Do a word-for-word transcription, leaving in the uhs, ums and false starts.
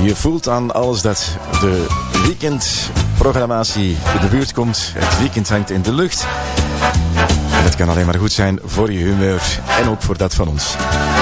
Je voelt aan alles dat de weekendprogrammatie in de buurt komt. Het weekend hangt in de lucht. En het kan alleen maar goed zijn voor je humeur en ook voor dat van ons.